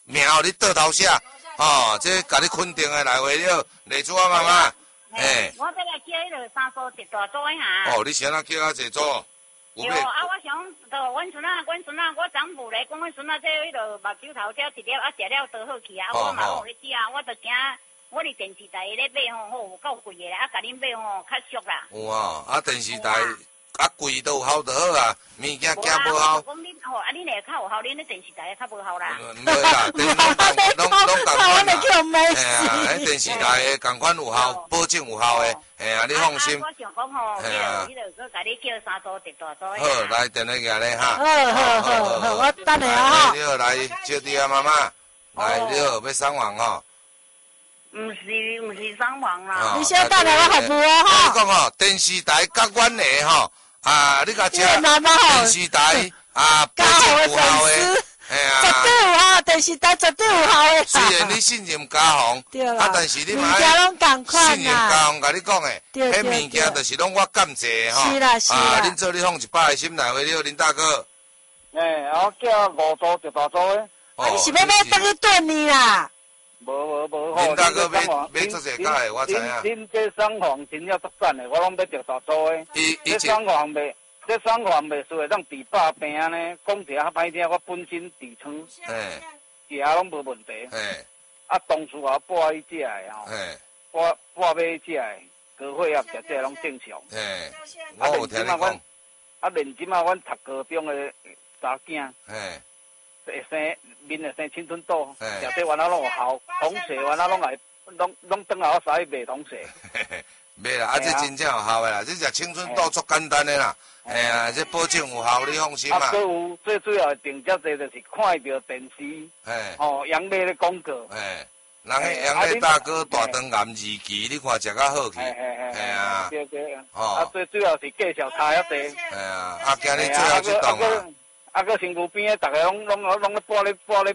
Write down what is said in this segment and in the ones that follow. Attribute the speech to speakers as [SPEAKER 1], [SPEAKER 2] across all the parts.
[SPEAKER 1] 名互你倒头写，这甲你肯定的来回了，丽珠啊妈妈，
[SPEAKER 2] 我要来叫迄个三叔一大组哈。
[SPEAKER 1] 你先叫较济组。
[SPEAKER 2] 对啊，我想到阮孙仔，我长母咧讲，阮孙仔这迄个目睭头条一粒，食了倒好去啊。我嘛有咧食，我就惊我伫电视台咧买吼，有够贵的，甲恁买吼较俗啦。
[SPEAKER 1] 有电视台贵都有效就好啊，物件惊无效。
[SPEAKER 2] 讲恁恁会较有效，恁咧电视台较无效啦。
[SPEAKER 1] 唔会啦，拢共款
[SPEAKER 2] 啦。
[SPEAKER 1] 电视台的共款有效，保证有效的，你放心。
[SPEAKER 2] 我想讲吼，迄个甲你叫三组一大组。
[SPEAKER 1] 好，来电话过来哈。
[SPEAKER 3] 好，我等下哈。
[SPEAKER 1] 你好，来招弟啊妈妈，来你好，要上网吼。
[SPEAKER 2] 唔是上网啦。
[SPEAKER 3] 你先等下我服务哈。
[SPEAKER 1] 我讲吼，电视台甲阮的吼。你甲食电视台保证有效的，
[SPEAKER 3] 绝对有效，电视台绝对有效的。
[SPEAKER 1] 虽然你信任家行，但是你嘛信任家行，甲你讲的，迄物件就是拢我感谢吼。
[SPEAKER 3] 是啦。
[SPEAKER 1] 恁做你放100个心内话了，恁大哥。
[SPEAKER 4] 我叫5组一大组的。
[SPEAKER 3] 你是要等去炖你啦？
[SPEAKER 4] 无，
[SPEAKER 1] 恁大哥要做些假的，我知影。
[SPEAKER 4] 恁这双黄真要作战的，我拢要着大组的。这双黄袂输的，当治百病呢。讲一下较歹听，我本身痔疮，食拢无问题。同事也拨伊食的吼，拨买食的，高血压食这拢正常。
[SPEAKER 1] 我有听你讲。
[SPEAKER 4] 连即马阮读高中的查囝，会生面会生青春痘，食这原来拢有效，同学原来拢来，拢转来我使卖同学。
[SPEAKER 1] 袂啦，这真正有效的啦，这食青春痘足简单的啦。这保证有效，你放心嘛。
[SPEAKER 4] 还有最主要的定价济就是看到电视，杨梅的广告。
[SPEAKER 1] 人迄杨梅大哥大肠癌2期，你看食较好去。
[SPEAKER 4] 对。最主要是介绍差遐济。
[SPEAKER 1] 今日最后一档啊。
[SPEAKER 4] 个身躯边的，逐个拢咧搬咧卖，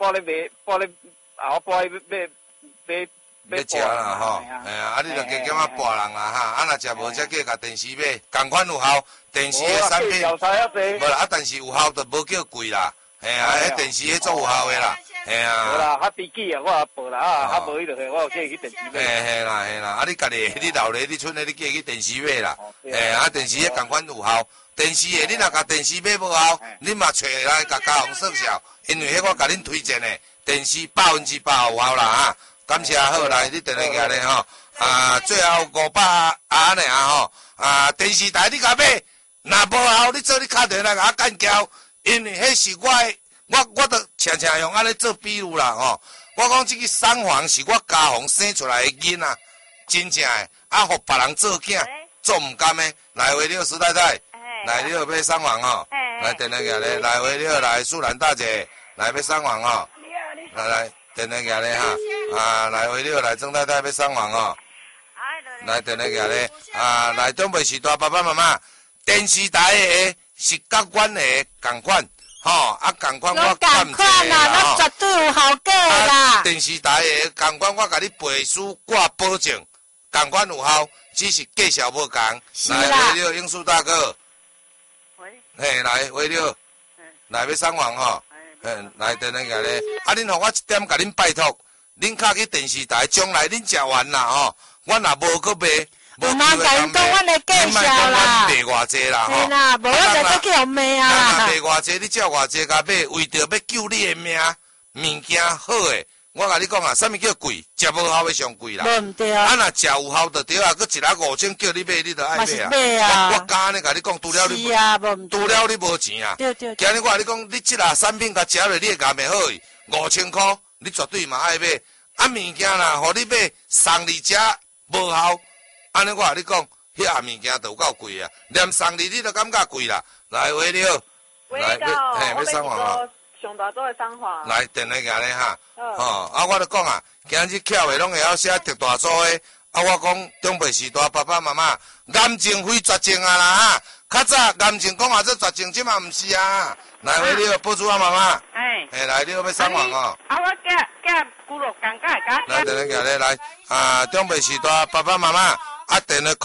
[SPEAKER 1] 要食啦吼，你着加减啊跋人啦哈，若食无则计甲电视买，共款有效，电视的产品，无啦，但是有效就无叫贵啦，迄电视迄做有效的啦，
[SPEAKER 4] 无啦，较低级啊，我也报啦，较无迄落去，我有叫去电视买。
[SPEAKER 1] 嘿啦，你家己你老咧，你剩咧你叫去电视买啦，电视迄共款有效，电视的你若甲电视买无效，你嘛找来甲家红说笑，因为迄我甲恁推荐的电视100%有效啦哈。感谢好，来你电话过来吼，最后500尔吼，电视台你甲买，若无效你做你敲电话来甲我干交，因为迄是我都常常用安尼做比喻啦吼，我讲这个三黄是我家父生出来的囡仔，真正的，互别人做囝，做唔甘的，来回了石太太，来你要买三黄吼，来电话过来，来回了来素兰大姐，来买三黄吼，来。电话过来哈，来回了来郑太太要送房哦，来电话过来，来中北时代爸爸妈妈，电视台的是甲阮的同款，吼，同款我感谢啦，
[SPEAKER 3] 那绝对有效果啦。
[SPEAKER 1] 电视台的同款我甲你背书挂保证，同款有效，只是介绍无同。来回了英树大哥，嘿，来回了，来要送房吼。来电话过来，恁互我一点，甲恁拜托，恁敲去电视台，将来恁食完啦吼，我若无搁卖，无机会讲卖，恁莫讲我卖偌济啦吼。
[SPEAKER 3] 是啦，无我就再去互卖啊。
[SPEAKER 1] 咱若卖偌济，你照偌济甲买，为着要救你的命，物件好诶。我甲你讲啊，啥物叫贵？食无效的上贵啦。
[SPEAKER 3] 无对啊。
[SPEAKER 1] 若食有效就对啊，搁一来5000叫你买，你就爱买啊。
[SPEAKER 3] 买啊。
[SPEAKER 1] 我敢安尼甲你讲，除了你无钱啊。
[SPEAKER 3] 对。
[SPEAKER 1] 今日我甲你讲，你即下产品甲食落，你会感袂好去，5000块，你绝对嘛爱买。物件啦，互你买送你食无效，安尼我甲你讲，迄下物件就有够贵啊，连送你都感觉贵啦。来，回了，来，要送我啊。
[SPEAKER 5] 上大组的送法。
[SPEAKER 1] 来电话过来哈，我就讲啊，今日巧的拢会晓写特大组的，我讲中北时代爸爸妈妈，癌症非绝症啊啦哈，较早癌症讲啊这绝症，即嘛毋是啊。来，你个播主啊妈妈，来你要送房哦。
[SPEAKER 5] 我寄骨肉感觉个。
[SPEAKER 1] 来电话过来来，中北时代爸爸妈妈，电话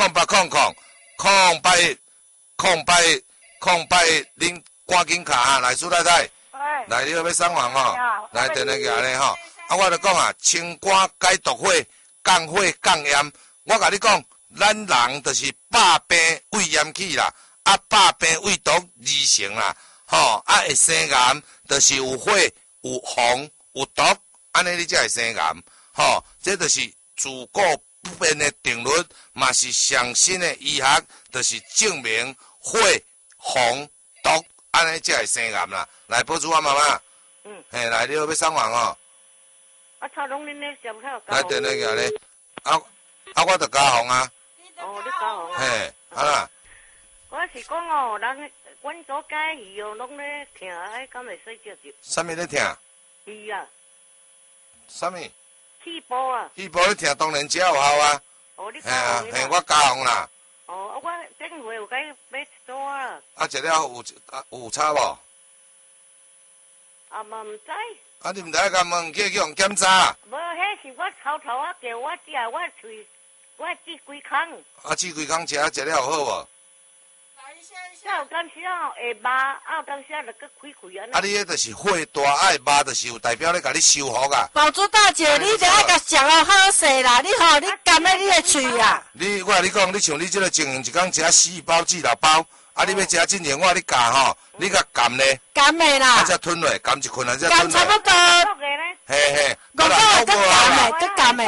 [SPEAKER 1] 080008000800，恁赶紧卡哈，来苏太太。 来，你要送还吼？来，电话举咧吼。啊，我就讲啊，清肝解毒火，降火降炎。我甲你讲，咱人就是百病胃炎起啦，啊，百病胃毒而成啦，吼，啊，会生癌，就是有火、有风、有毒，安尼你才会生癌，吼，这就是自古不变的定律，嘛是上新的医学，就是证明火、风、毒，安尼才会生癌啦。来，保住我妈妈。嘿，来，你要送还吼？
[SPEAKER 5] 啊，炒拢恁咧上口。
[SPEAKER 1] 来，电话举咧。我着加红啊。
[SPEAKER 5] 哦，你加红。
[SPEAKER 1] 嘿，啊啦。
[SPEAKER 5] 我是讲哦，阮左家鱼哦，拢咧疼，哎，敢会使食着？
[SPEAKER 1] 啥物咧疼？
[SPEAKER 5] 鱼啊。
[SPEAKER 1] 啥物？
[SPEAKER 5] 气泡啊。
[SPEAKER 1] 气泡咧疼，当然食有效啊。
[SPEAKER 5] 哦，你加红。
[SPEAKER 1] 嘿，我加红啦。
[SPEAKER 5] 哦，我顶回有该买一组啊。
[SPEAKER 1] 啊，食了有差无？
[SPEAKER 5] 啊嘛唔知。
[SPEAKER 1] 啊，你毋知甲问去用检查？
[SPEAKER 5] 无，迄是我头啊叫我食，我喙我治规空。
[SPEAKER 1] 啊，治规空食了有好无？
[SPEAKER 5] 有当时哦会麻，有当时就搁开开安尼。
[SPEAKER 1] 啊，你迄就是火大爱麻，就是有代表咧甲你修复啊。
[SPEAKER 3] 宝珠大姐，你就爱甲食哦好势啦，你吼你甘咧你的喙啦。
[SPEAKER 1] 我甲你讲，你像你即个情形一工食4包至6包。啊！你要食真正，我你教吼，你甲含咧，
[SPEAKER 3] 含的啦，
[SPEAKER 1] 啊，才吞落，含一困啊，才吞落。
[SPEAKER 3] 差不多。
[SPEAKER 1] 嘿嘿，
[SPEAKER 3] 我讲更含的，更含的。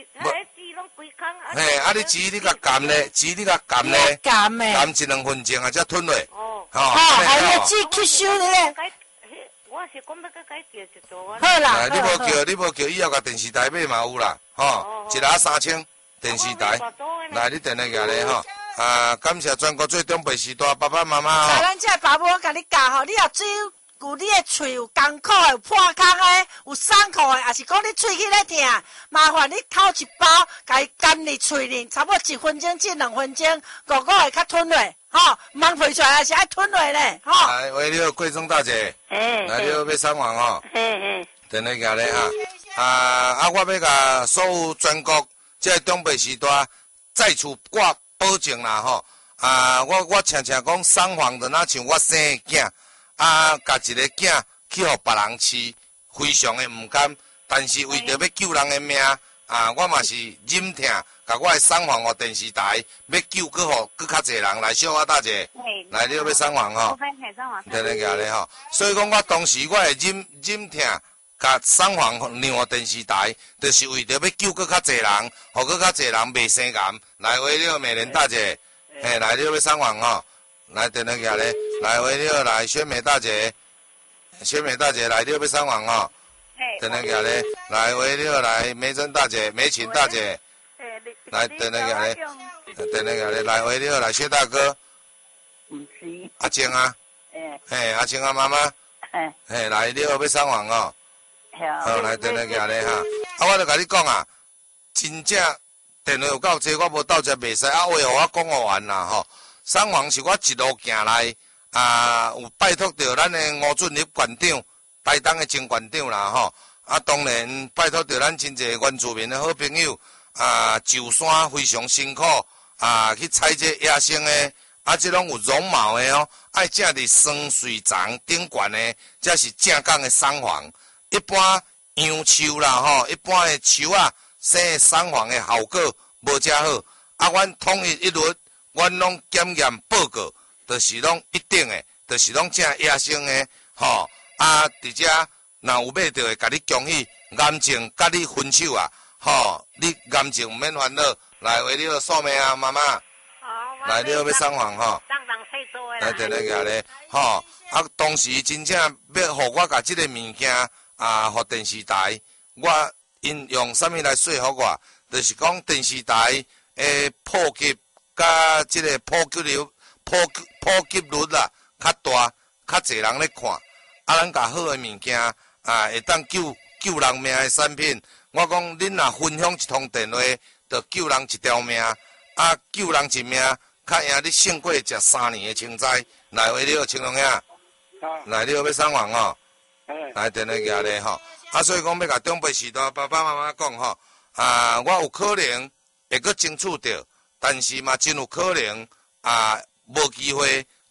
[SPEAKER 1] 嘿，啊，你煮你甲含咧，煮你甲含咧，
[SPEAKER 3] 含的，
[SPEAKER 1] 含1-2分钟啊，才吞落。
[SPEAKER 3] 哦，好，还要煮吸收咧。
[SPEAKER 5] 我是讲要搁改叫一组啊。
[SPEAKER 3] 好啦，
[SPEAKER 1] 你无叫以后甲电视台买嘛有啦，吼，一盒3000电视台。来，你电话举咧吼。啊！感谢全国最长辈时代爸爸妈妈吼。
[SPEAKER 3] 咱这爸母我甲你教吼，你若嘴有你的喙有艰苦的、有破空的、有伤口的，也是讲你喙齿咧疼，麻烦你烤一包，甲伊含入喙里，差不多1分钟至2分钟，个会较吞落，吼，唔通排出来，还是爱吞落咧，吼。
[SPEAKER 1] 来，喂，你好，贵中大姐。来，你好，要送还吼。电话举咧哈。我要甲所有全国这长辈时代再次挂。保证啦吼，我常常讲送还就那像我生的囝，甲一个囝去互别人饲，非常的唔甘，但是为着要救人的命，我嘛是忍疼，甲我的送还互电视台，要救搁较侪人来小我大姐，来你要送还吼，听你讲咧吼，所以讲我当时我会忍疼。甲送还让互电视台，就是为着要救搁较侪人，互搁较侪人袂生癌。来，为了美莲大姐，嘿，来你要送还吼，来电话举咧，来为了来宣美大姐，宣美大姐来你要送还吼，电话举咧，来为了来梅珍大姐、梅琴大姐，来电话举咧，电话举咧，来为了来薛大哥，阿静啊，嘿，阿静啊妈妈，嘿，来你要送还吼。好，来电话举咧哈，我就甲你讲啊，真正电话有够济，我无到遮袂使，话互我讲完啦吼。送还是我一路行来，有拜托着咱的吴俊立馆长，台东的前馆长啦吼。当然拜托着咱真济原住民的好朋友，上山非常辛苦，去采这野生的，这拢有绒毛的哦，爱正伫酸水丛顶悬的，才是正港的送还。一般杨树啦吼，一般的树啊，生送还的效果无遮好。阮统一一律，阮拢检验报告，就是拢一定的，就是拢正野生的吼。伫遮若有买到的，甲你恭喜，癌症甲你分手啊，吼，你癌症毋免烦恼。来，为你素命啊，妈妈。来，你要送还吼。来，电话举咧，吼。当时真正要互我甲即个物件。互电视台，我因用啥物来说服我？就是讲电视台诶普及甲即个普及率啦较大，较侪人咧看。咱甲好诶物件会当救人命诶产品。我讲恁若分享一通电话，就救人一条命。救人一命，较赢你胜过食3年诶青菜。来，为了青龙兄，来，你要送还吼。来电话举咧吼，所以讲要甲长辈时代爸爸妈妈讲吼，我有可能会阁争取到，但是嘛真有可能无机会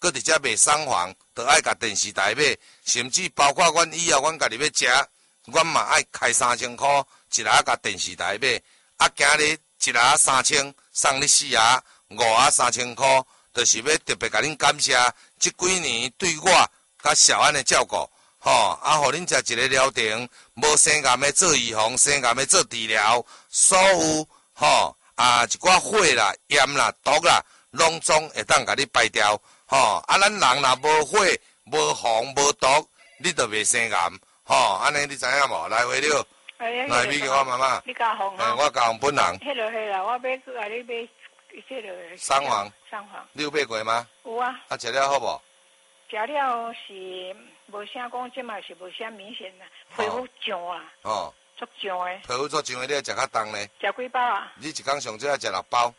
[SPEAKER 1] 搁伫遮卖送环，就爱甲电视台买，甚至包括阮以后阮家己要食，阮嘛爱开3000箍一盒甲电视台买，啊，今日一盒3000，送你4盒，5盒3000箍，就是要特别甲恁感谢，即几年对我甲小安的照顾，吼，啊，互恁食一个疗程，无生癌的做预防，生癌的做治疗，所有吼啊一寡火啦、炎啦、毒啦，拢总会当甲你排掉。吼，啊，咱人若无火、无风、无毒，你就袂生癌。吼，安尼你知影无？来话了，来咪叫我妈妈。
[SPEAKER 5] 你家红啊？
[SPEAKER 1] 我家红本人。
[SPEAKER 5] 迄落去啦，我买去甲你买，迄落。
[SPEAKER 1] 送黄。
[SPEAKER 5] 送黄。
[SPEAKER 1] 你有买过吗？
[SPEAKER 5] 有啊。
[SPEAKER 1] 啊，食了好无？
[SPEAKER 5] 食了是无啥讲，即嘛是无啥明显的，皮肤痒啊。
[SPEAKER 1] 哦。
[SPEAKER 5] 足痒的。
[SPEAKER 1] 皮肤足痒的，你要食较重呢。
[SPEAKER 5] 食几包啊？
[SPEAKER 1] 你一工上最要食6包。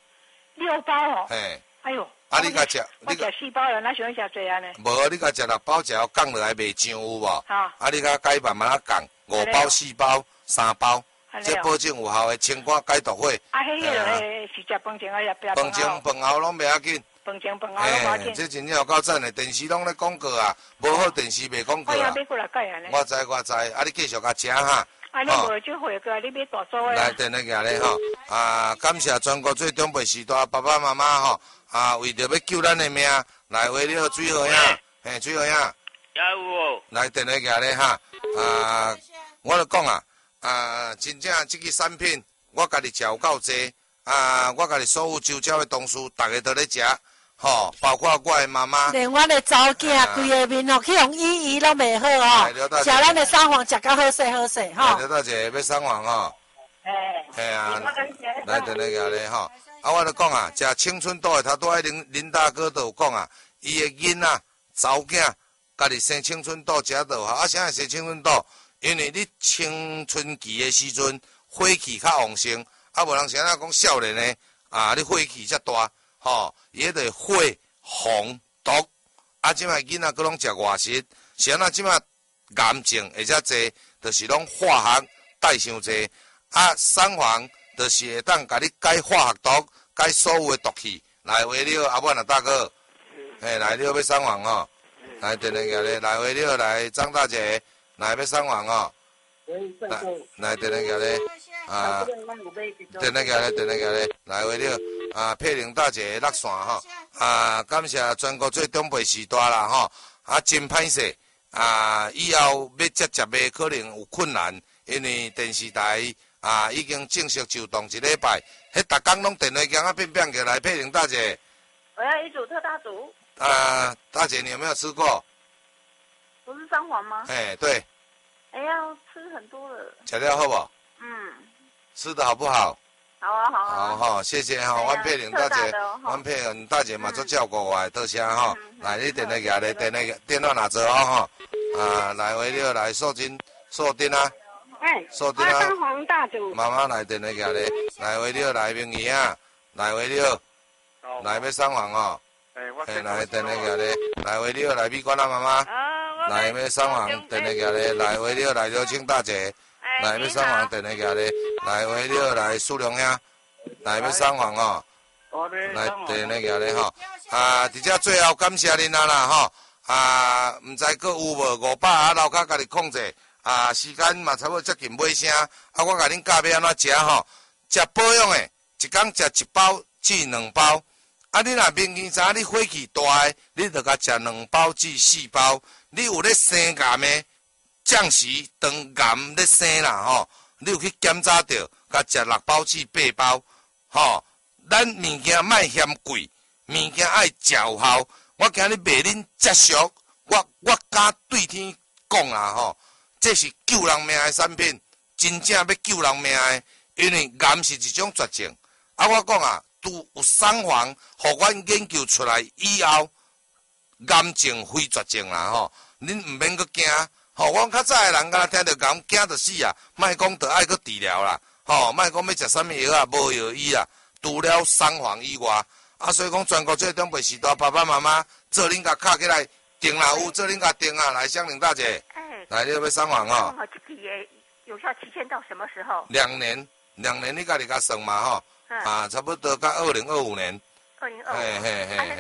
[SPEAKER 5] 6包哦。
[SPEAKER 1] 嘿。
[SPEAKER 5] 哎呦。
[SPEAKER 1] 啊！你甲食，
[SPEAKER 5] 我食4包了，哪想食侪安尼？
[SPEAKER 1] 无，你甲食6包，食了降落来袂上有无？
[SPEAKER 5] 啊！
[SPEAKER 1] 啊！你甲改慢慢啊降，5包、4包、3包，这保证有效的清肝解毒火。
[SPEAKER 5] 啊！迄个是食饭前啊，也
[SPEAKER 1] 饭前饭后拢袂要紧。
[SPEAKER 5] 饭前饭后拢无要紧。
[SPEAKER 1] 这真正有够赞的，电视拢咧广告啊，无好电视卖广告啊。
[SPEAKER 5] 我也买过来改安尼。
[SPEAKER 1] 我知，啊！你继续甲食哈。
[SPEAKER 5] 啊！你无就回个，你买大组的。
[SPEAKER 1] 来，等下个咧吼，啊！感谢全国最长辈时代爸爸妈妈吼。啊，为着要救咱的命，来为了水好呀，嘿，水好呀，
[SPEAKER 6] 加油哦！
[SPEAKER 1] 来电话个咧哈，啊，我就讲啊，真正这个产品我家己食有够济，啊，我家己所有周遭的同事，大家都咧食，吼，包括我的妈妈，
[SPEAKER 3] 连我的祖囝规个面哦，去用医都袂好哦，食咱的送黄食较好势好势吼。
[SPEAKER 1] 来到这要送黄吼，嘿啊，来电话个咧吼。啊，我就讲啊，食青春豆的，头拄爱林大哥都有讲啊，伊的囡仔、查某囝，家己生青春豆食就好。啊，啥会生青春豆？因为你青春期的时阵火气较旺盛，啊，无人像咱讲少年的啊，你火气遮大，吼，伊迄个火、风、毒，啊，即摆囡仔佫拢食外食，像咱即摆癌症或者济，就是拢化学带伤济，啊，送黄。就是会当甲你解化学毒，解所有的毒气。来话了，阿满啊大哥，嘿，来了要送黄哦，来电话个咧，来话了，来张大姐，来要送黄哦，来电话个咧，啊，电话个咧，来话了，啊，佩玲大姐落线吼，啊，感谢全国最长辈时代啦吼，啊，真歹势，啊，以后要接卖可能有困难，因为电视台。啊，已经正式就动1礼拜，迄逐工拢电话响啊，变过来。佩玲大姐，
[SPEAKER 5] 我要一组特大组。
[SPEAKER 1] 啊，大姐，你有没有吃过？
[SPEAKER 5] 不是三黄吗？
[SPEAKER 1] 哎，对。
[SPEAKER 5] 哎呀，吃很多了。
[SPEAKER 1] 吃了好不？
[SPEAKER 5] 嗯。
[SPEAKER 1] 吃的好不好？
[SPEAKER 5] 好啊，好啊。
[SPEAKER 1] 好，谢谢哈，阮佩玲大姐，阮佩玲大姐嘛，足照顾我，多谢哈。来，你电话下来，电话拿走哈。啊，来回了，来锁定啊。锁定啊！
[SPEAKER 5] 黄大主，
[SPEAKER 1] 妈妈来电话个咧，来话了，来明仪啊，来话了，来要送黄哦，来电话个咧，来话了，来美观啊妈妈，来要送黄电话个咧，来话了，来刘青大姐，来要送黄电话个咧，来话了，来苏良兄，来要送黄哦，来电话个咧吼，啊，伫遮最后感谢恁啊啦吼，啊，毋知佫有无500啊，留卡家己控制。啊，时间嘛差不多接近尾声，啊，我甲恁教要安怎食吼？食保养的，一工食1包至2包。啊，你若明年早你火气大的，你着甲食2包至4包。你有咧生癌的，暂时当癌咧生啦吼，你有去检查着，甲食6包至8包。吼，咱物件莫嫌贵，物件爱食有效。我今日卖恁接俗，我敢对天讲啦吼。这是救人命的产品，真正要救人命的，因为癌是一种绝症。啊，我讲啊，拄有送黄，互阮研究出来以后，癌症非绝症啦吼，恁毋免阁惊。吼，我较早的人敢若听着讲惊着死啊，莫讲着爱阁治疗啦，吼，莫讲要食啥物药啊，无药医啊，除了送黄以外，啊，所以讲全国最长辈时代爸爸妈妈做恁甲敲起来，定啦有做恁甲定啊，来香玲大姐。来，你要送黄哦。
[SPEAKER 5] 这个也有效期限到什么时候
[SPEAKER 1] ？2年，你家己甲算嘛吼。啊，差不多到2025年。
[SPEAKER 5] 2025。嘿。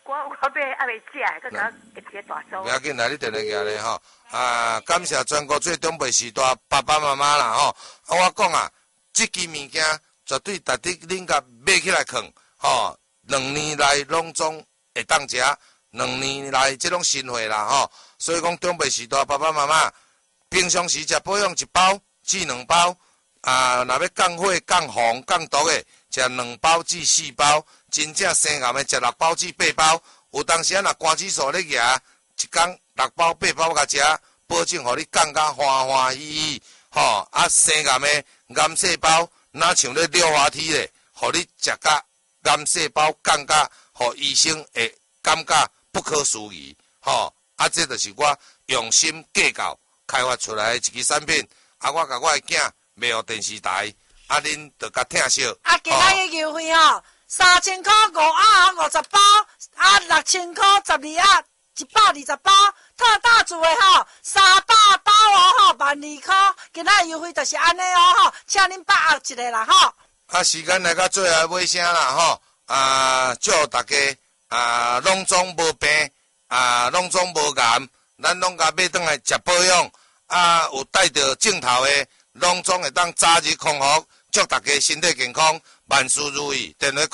[SPEAKER 5] 我买还未食，佮甲一个大粥。
[SPEAKER 1] 不要紧啦，你电话举咧吼。感谢全国最长辈时代爸爸妈妈啦吼。我讲啊，这支物件绝对值得恁甲买起来囥吼。2年来拢总会当食，2年来这种新货啦吼。所以讲长辈时代爸爸妈妈平常时食保养1包至2包，若要降火、降红、降毒的，食2包至4包。真正生癌的食6包至8包，有当时若肝指数咧举，一天6包8包甲食，保证互你降甲欢欢喜喜，吼！生癌的癌细胞哪像咧溜滑梯咧，互你食甲癌细胞降甲，互医生会感觉不可思议，吼！这就是我用心计较开发出来的一支产品，我甲我的囝卖互电视台，恁着甲听惜。
[SPEAKER 3] 今仔日优惠吼，3000块5盒50包，6000块12盒120包，特大组的吼300包哦吼，12,000块，今仔优惠就是安尼哦吼，请恁把握一下啦吼。
[SPEAKER 1] 时间来到最后尾声啦吼，祝大家拢总无病，拢总无癌，咱拢甲买转来食保养，有带着镜头的，拢总会当早日康复，祝大家身体健康，万事如意。电话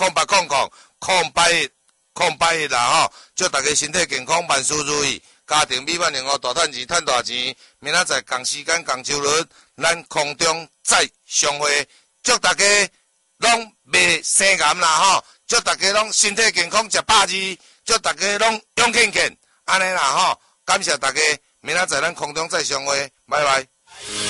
[SPEAKER 1] 0800-081啦吼，祝大家身体健康，万事如意。家庭美满幸福，大赚钱，赚大钱。明仔载同时间同周日，咱空中再相会。祝大家拢袂生癌啦吼！祝大家拢身体健康，食饱字。祝大家拢勇健健，安尼啦吼！感谢大家，明仔载咱空中再相会，拜拜。